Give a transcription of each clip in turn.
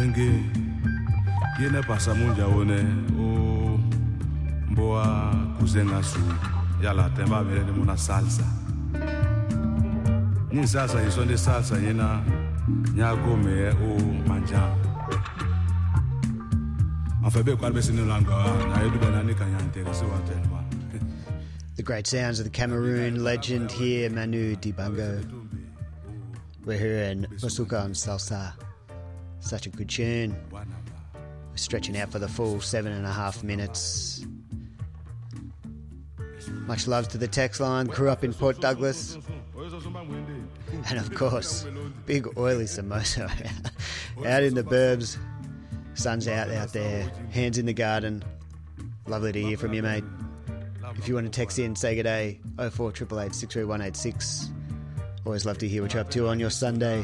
Nge yene pasa munja one o mboa kuzenga su yala temba vele de mona salsa. Ni salsa yisonde salsa yena nyago me o manja. Afebe kwa bese no langa na yedu bana ni kanya interesse wa telwa. The great sounds of the Cameroon legend here, Manu Dibango. We're hearing Basuka and Salsa. Such a good tune. We're stretching out for the full 7.5 minutes. Much love to the text line. Grew up in Port Douglas. And of course, big oily samosa out in the burbs. Sun's out there. Hands in the garden. Lovely to hear from you, mate. If you want to text in, say good day. 0488 63186. Always love to hear what you're up to on your Sunday.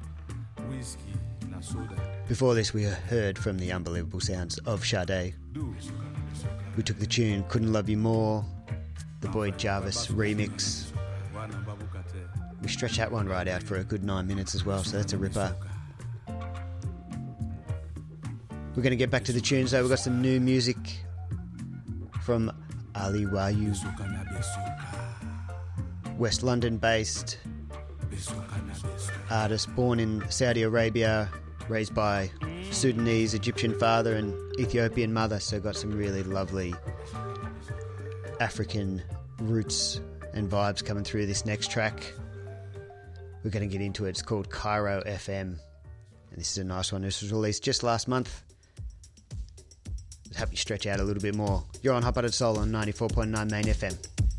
Before this, we heard from the unbelievable sounds of Sade. We took the tune Couldn't Love You More, the Boyd Jarvis remix. We stretched that one right out for a good 9 minutes as well, so that's a ripper. We're going to get back to the tunes though. We've got some new music from Ali Wayu, West London based artist, born in Saudi Arabia, raised by Sudanese Egyptian father and Ethiopian mother, so got some really lovely African roots and vibes coming through this next track. We're going to get into it. It's called Cairo FM, and this is a nice one. This was released just last month. I'd help you stretch out a little bit more. You're on Hot Buttered Soul on 94.9 Main FM.